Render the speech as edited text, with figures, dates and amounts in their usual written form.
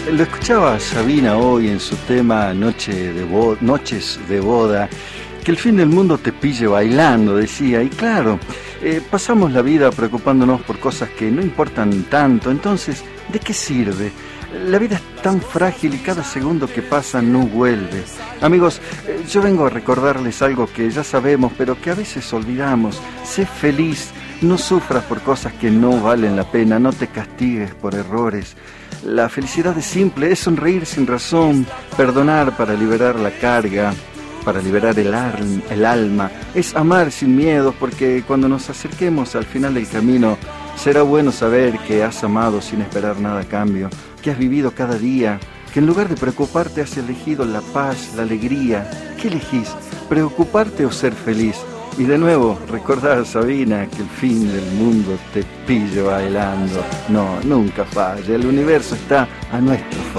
Lo escuchaba Sabina hoy en su tema Noches de Boda, que el fin del mundo te pille bailando, decía. Y claro, pasamos la vida preocupándonos por cosas que no importan tanto, entonces, ¿de qué sirve? La vida es tan frágil y cada segundo que pasa no vuelve. Amigos, yo vengo a recordarles algo que ya sabemos, pero que a veces olvidamos. Sé feliz, no sufras por cosas que no valen la pena, no te castigues por errores. La felicidad es simple, es sonreír sin razón, perdonar para liberar la carga, para liberar el alma, es amar sin miedo, porque cuando nos acerquemos al final del camino, será bueno saber que has amado sin esperar nada a cambio, que has vivido cada día, que en lugar de preocuparte has elegido la paz, la alegría. ¿Qué elegís? ¿Preocuparte o ser feliz? Y de nuevo, recordar, Sabina, que el fin del mundo te pille bailando. No, nunca falla, el universo está a nuestro favor.